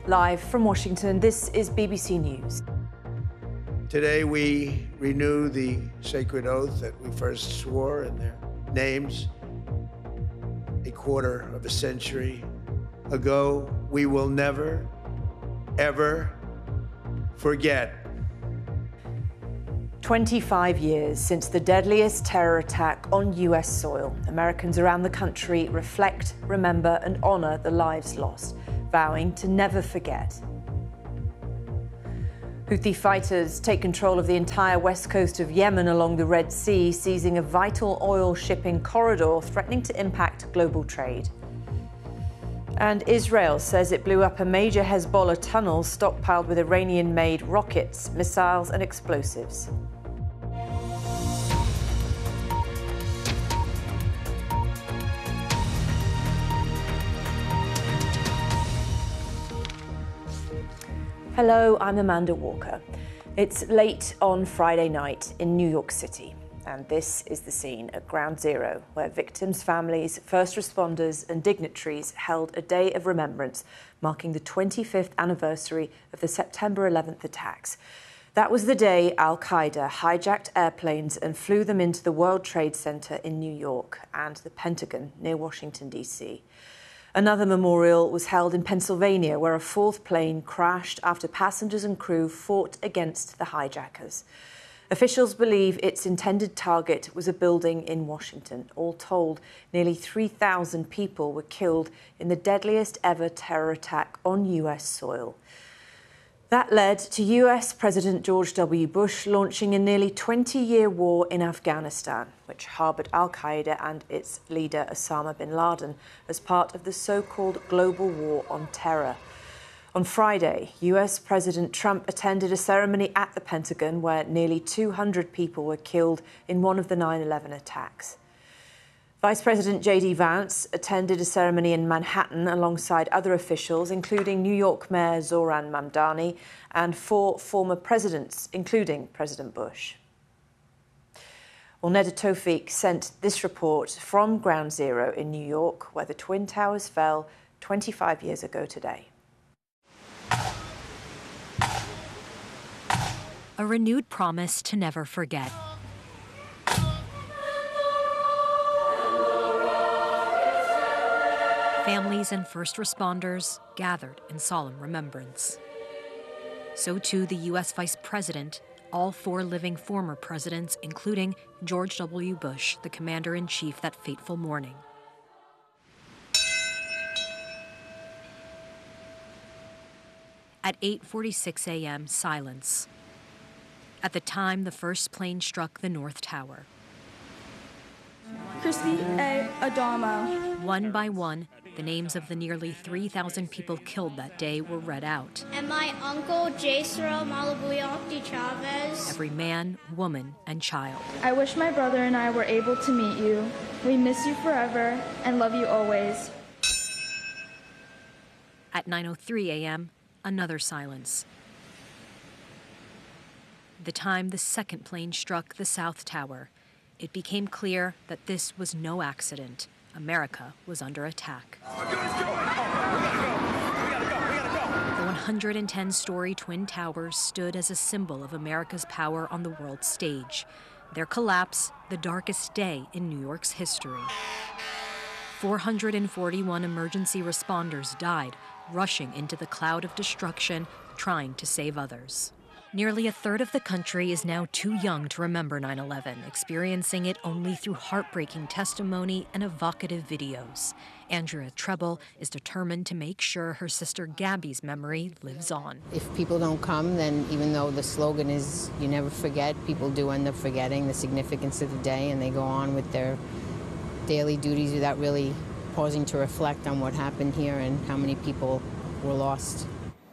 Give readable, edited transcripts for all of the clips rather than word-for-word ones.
Live from Washington, this is BBC News. Today we renew the sacred oath that we first swore in their names a quarter of a century ago. We will never, ever forget. 25 years since the deadliest terror attack on US soil, Americans around the country reflect, remember, and honour the lives lost, vowing to never forget. Houthi fighters take control of the entire west coast of Yemen along the Red Sea, seizing a vital oil shipping corridor threatening to impact global trade. And Israel says it blew up a major Hezbollah tunnel stockpiled with Iranian-made rockets, missiles and explosives. Hello, I'm Amanda Walker. It's late on Friday night in New York City, and this is the scene at Ground Zero, where victims' families, first responders and dignitaries held a day of remembrance, marking the 25th anniversary of the September 11th attacks. That was the day al-Qaeda hijacked airplanes and flew them into the World Trade Center in New York and the Pentagon near Washington, D.C. Another memorial was held in Pennsylvania, where a fourth plane crashed after passengers and crew fought against the hijackers. Officials believe its intended target was a building in Washington. All told, nearly 3,000 people were killed in the deadliest ever terror attack on US soil. That led to US President George W. Bush launching a nearly 20-year war in Afghanistan, which harboured al-Qaeda and its leader Osama bin Laden as part of the so-called global war on terror. On Friday, US President Trump attended a ceremony at the Pentagon where nearly 200 people were killed in one of the 9/11 attacks. Vice President J.D. Vance attended a ceremony in Manhattan alongside other officials, including New York Mayor Zohran Mamdani and 4 former presidents, including President Bush. Well, Neda Tawfiq sent this report from Ground Zero in New York, where the Twin Towers fell 25 years ago today. A renewed promise to never forget. Families and first responders gathered in solemn remembrance. So too the U.S. Vice President, all 4 living former presidents, including George W. Bush, the commander-in-chief that fateful morning. At 8:46 a.m., silence. At the time the first plane struck the North Tower. Crispy A. Adamo. One by one, the names of the nearly 3,000 people killed that day were read out. And my uncle, Jaisro Malabuyakti Chavez. Every man, woman, and child. I wish my brother and I were able to meet you. We miss you forever and love you always. At 9:03 a.m., another silence. The time the second plane struck the South Tower, it became clear that this was no accident. America was under attack. The 110-story Twin Towers stood as a symbol of America's power on the world stage. Their collapse, the darkest day in New York's history. 441 emergency responders died, rushing into the cloud of destruction, trying to save others. Nearly a third of the country is now too young to remember 9/11, experiencing it only through heartbreaking testimony and evocative videos. Andrea Treble is determined to make sure her sister Gabby's memory lives on. If people don't come, then even though the slogan is you never forget, people do end up forgetting the significance of the day, and they go on with their daily duties without really pausing to reflect on what happened here and how many people were lost.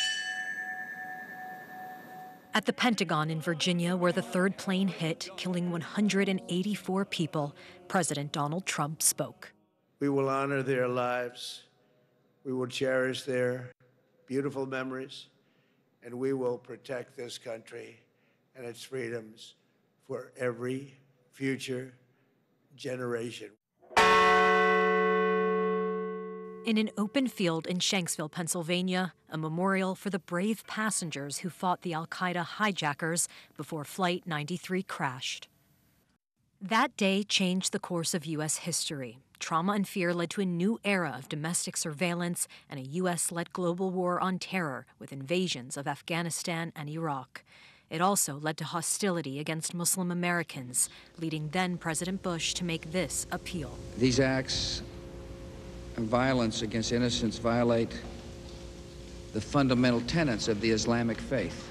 At the Pentagon in Virginia, where the third plane hit, killing 184 people, President Donald Trump spoke. We will honor their lives. We will cherish their beautiful memories, and we will protect this country and its freedoms for every future generation. In an open field in Shanksville, Pennsylvania, a memorial for the brave passengers who fought the al-Qaeda hijackers before Flight 93 crashed. That day changed the course of U.S. history. Trauma and fear led to a new era of domestic surveillance and a U.S.-led global war on terror with invasions of Afghanistan and Iraq. It also led to hostility against Muslim Americans, leading then-President Bush to make this appeal. These acts of violence against innocents violate the fundamental tenets of the Islamic faith.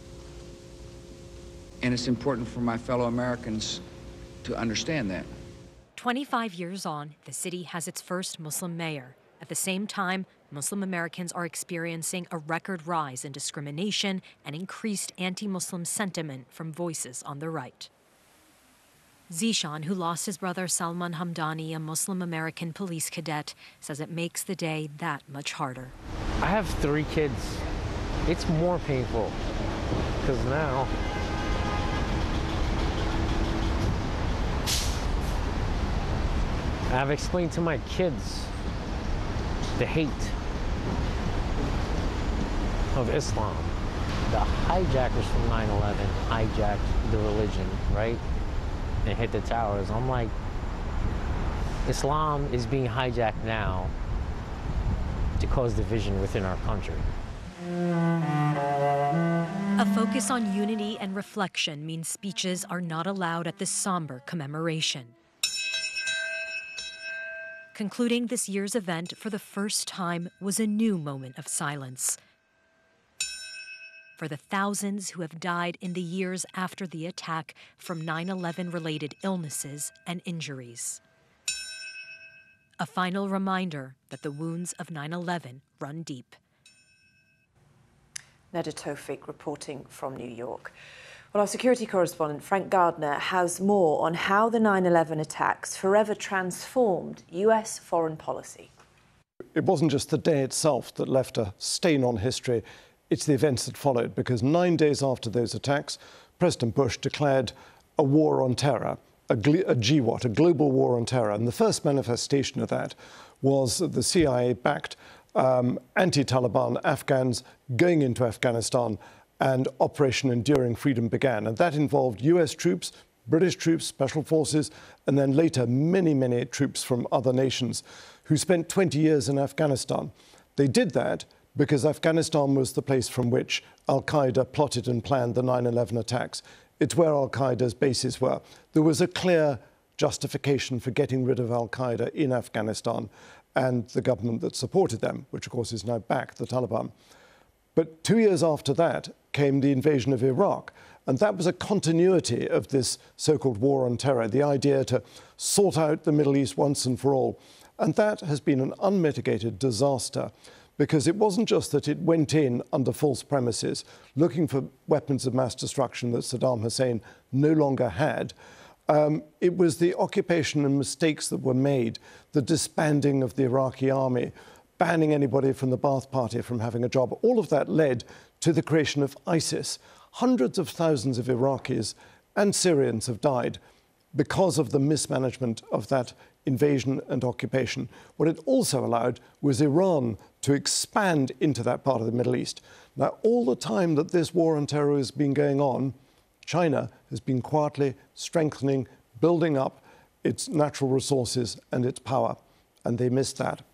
And it's important for my fellow Americans to understand that. 25 years on, the city has its first Muslim mayor. At the same time, Muslim Americans are experiencing a record rise in discrimination and increased anti-Muslim sentiment from voices on the right. Zishan, who lost his brother Salman Hamdani, a Muslim American police cadet, says it makes the day that much harder. I have 3 kids. It's more painful because now I've explained to my kids the hate of Islam. The hijackers from 9/11 hijacked the religion, right? And hit the towers. I'm like, Islam is being hijacked now to cause division within our country. A focus on unity and reflection means speeches are not allowed at this somber commemoration. Concluding this year's event for the first time was a new moment of silence for the thousands who have died in the years after the attack from 9/11-related illnesses and injuries. A final reminder that the wounds of 9/11 run deep. Neda Tawfik reporting from New York. Well, our security correspondent Frank Gardner has more on how the 9/11 attacks forever transformed US foreign policy. It wasn't just the day itself that left a stain on history. It's the events that followed, because 9 days after those attacks, President Bush declared a war on terror, a GWAT, a global war on terror. And the first manifestation of that was the CIA-backed anti-Taliban Afghans going into Afghanistan, and Operation Enduring Freedom began. And that involved US troops, British troops, special forces, and then later many, many troops from other nations who spent 20 years in Afghanistan. They did that because Afghanistan was the place from which al-Qaeda plotted and planned the 9/11 attacks. It's where al-Qaeda's bases were. There was a clear justification for getting rid of al-Qaeda in Afghanistan and the government that supported them, which of course is now back, the Taliban. But 2 years after that came the invasion of Iraq, and that was a continuity of this so-called war on terror, the idea to sort out the Middle East once and for all. And that has been an unmitigated disaster, because it wasn't just that it went in under false premises, looking for weapons of mass destruction that Saddam Hussein no longer had. It was the occupation and mistakes that were made, the disbanding of the Iraqi army, banning anybody from the Ba'ath Party from having a job. All of that led to the creation of ISIS. Hundreds of thousands of Iraqis and Syrians have died because of the mismanagement of that invasion and occupation. What it also allowed was Iran to expand into that part of the Middle East. Now, all the time that this war on terror has been going on, China has been quietly strengthening, building up its natural resources and its power, and they missed that.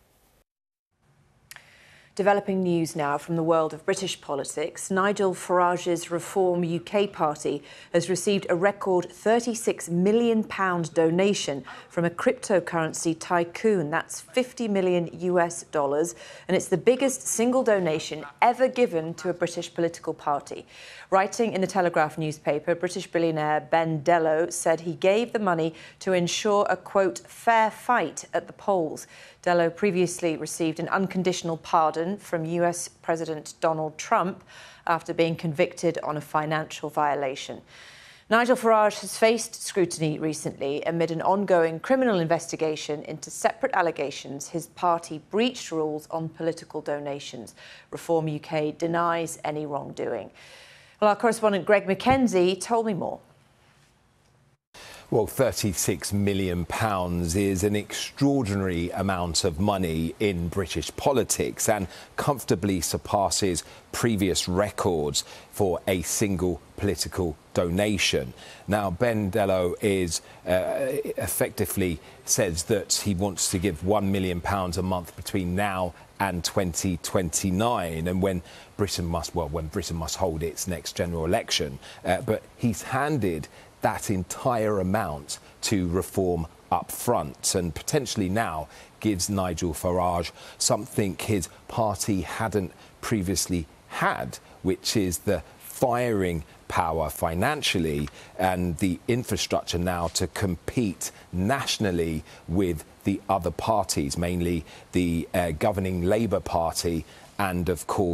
Developing news now from the world of British politics. Nigel Farage's Reform UK party has received a record £36 million donation from a cryptocurrency tycoon. That's $50 million US, and it's the biggest single donation ever given to a British political party. Writing in the Telegraph newspaper, British billionaire Ben Dello said he gave the money to ensure a, quote, fair fight at the polls. Dello previously received an unconditional pardon from US President Donald Trump after being convicted on a financial violation. Nigel Farage has faced scrutiny recently amid an ongoing criminal investigation into separate allegations his party breached rules on political donations. Reform UK denies any wrongdoing. Well, our correspondent Greg McKenzie told me more. Well, £36 million is an extraordinary amount of money in British politics and comfortably surpasses previous records for a single political donation. Now, Ben Dello is effectively says that he wants to give £1 million a month between now and 2029, and when Britain must hold its next general election. But he's handed that entire amount to Reform up front, and potentially now gives Nigel Farage something his party hadn't previously had, which is the firing power financially and the infrastructure now to compete nationally with the other parties, mainly the governing Labour Party and, of course,